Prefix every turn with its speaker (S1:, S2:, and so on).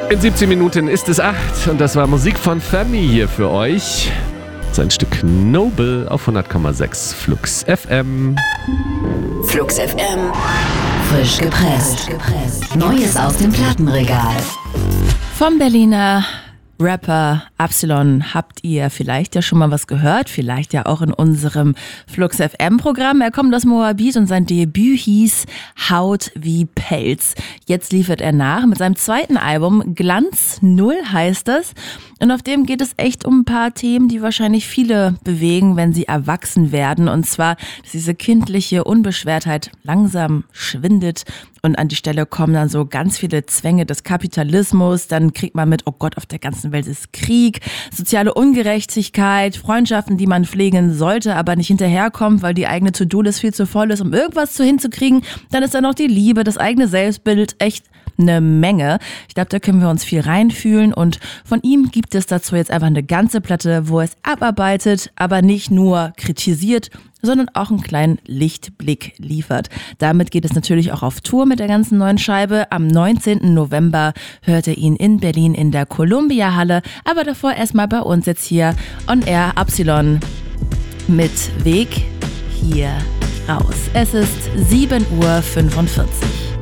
S1: In 17 Minuten ist es 8 und das war Musik von Family hier für euch. Sein Stück Noble auf 100,6 Flux FM.
S2: Flux FM. Frisch gepresst. Neues aus dem Plattenregal.
S3: Vom Berliner Rapper Absilon habt ihr vielleicht ja schon mal was gehört, vielleicht ja auch in unserem Flux FM Programm. Er kommt aus Moabit und sein Debüt hieß Haut wie Pelz. Jetzt liefert er nach mit seinem zweiten Album, Glanz Null heißt es. Und auf dem geht es echt um ein paar Themen, die wahrscheinlich viele bewegen, wenn sie erwachsen werden. Und zwar, dass diese kindliche Unbeschwertheit langsam schwindet und an die Stelle kommen dann so ganz viele Zwänge des Kapitalismus. Dann kriegt man mit, oh Gott, auf der ganzen Welt ist Krieg, soziale Ungerechtigkeit, Freundschaften, die man pflegen sollte, aber nicht hinterherkommt, weil die eigene To-Do-List viel zu voll ist, um irgendwas hinzukriegen. Dann ist da noch die Liebe, das eigene Selbstbild, echt eine Menge. Ich glaube, da können wir uns viel reinfühlen und von ihm gibt es dazu jetzt einfach eine ganze Platte, wo es abarbeitet, aber nicht nur kritisiert, sondern auch einen kleinen Lichtblick liefert. Damit geht es natürlich auch auf Tour mit der ganzen neuen Scheibe. Am 19. November hört ihr ihn in Berlin in der Columbia Halle, aber davor erstmal bei uns jetzt hier on Air Absilon mit Weg hier raus. Es ist 7:45 Uhr.